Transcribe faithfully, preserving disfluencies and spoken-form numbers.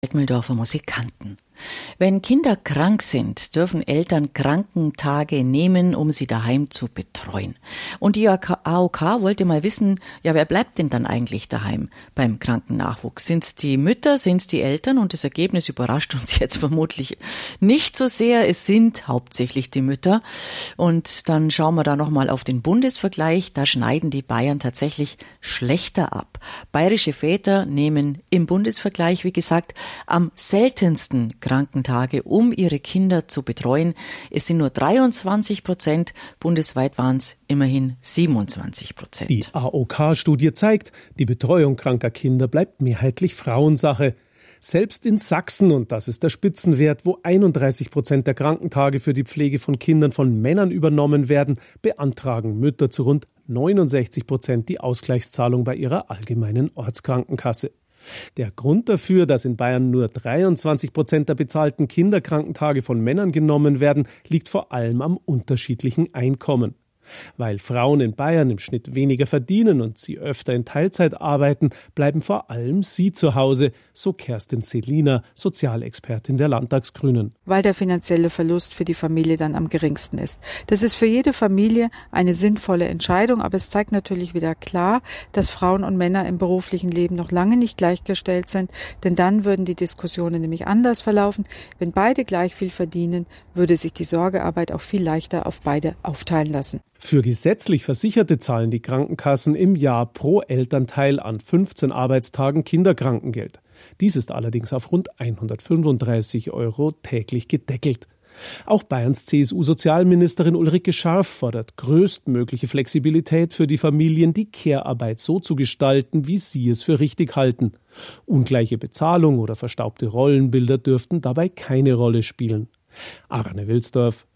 Altmühldorfer Musikanten. Wenn Kinder krank sind, dürfen Eltern Krankentage nehmen, um sie daheim zu betreuen. Und die A O K wollte mal wissen, ja, wer bleibt denn dann eigentlich daheim beim Krankennachwuchs? Sind es die Mütter, sind es die Eltern? Und das Ergebnis überrascht uns jetzt vermutlich nicht so sehr. Es sind hauptsächlich die Mütter. Und dann schauen wir da nochmal auf den Bundesvergleich. Da schneiden die Bayern tatsächlich schlechter ab. Bayerische Väter nehmen im Bundesvergleich, wie gesagt, am seltensten Krankentage, um ihre Kinder zu betreuen. Es sind nur dreiundzwanzig Prozent, bundesweit waren es immerhin siebenundzwanzig Prozent. Die A O K-Studie zeigt, die Betreuung kranker Kinder bleibt mehrheitlich Frauensache. Selbst in Sachsen, und das ist der Spitzenwert, wo einunddreißig Prozent der Krankentage für die Pflege von Kindern von Männern übernommen werden, beantragen Mütter zu rund neunundsechzig Prozent die Ausgleichszahlung bei ihrer allgemeinen Ortskrankenkasse. Der Grund dafür, dass in Bayern nur dreiundzwanzig Prozent der bezahlten Kinderkrankentage von Männern genommen werden, liegt vor allem am unterschiedlichen Einkommen. Weil Frauen in Bayern im Schnitt weniger verdienen und sie öfter in Teilzeit arbeiten, bleiben vor allem sie zu Hause, so Kerstin Selina, Sozialexpertin der Landtagsgrünen. Weil der finanzielle Verlust für die Familie dann am geringsten ist. Das ist für jede Familie eine sinnvolle Entscheidung, aber es zeigt natürlich wieder klar, dass Frauen und Männer im beruflichen Leben noch lange nicht gleichgestellt sind, denn dann würden die Diskussionen nämlich anders verlaufen. Wenn beide gleich viel verdienen, würde sich die Sorgearbeit auch viel leichter auf beide aufteilen lassen. Für gesetzlich Versicherte zahlen die Krankenkassen im Jahr pro Elternteil an fünfzehn Arbeitstagen Kinderkrankengeld. Dies ist allerdings auf rund hundertfünfunddreißig Euro täglich gedeckelt. Auch Bayerns C S U-Sozialministerin Ulrike Scharf fordert größtmögliche Flexibilität für die Familien, die Care-Arbeit so zu gestalten, wie sie es für richtig halten. Ungleiche Bezahlung oder verstaubte Rollenbilder dürften dabei keine Rolle spielen. Arne Wilsdorf,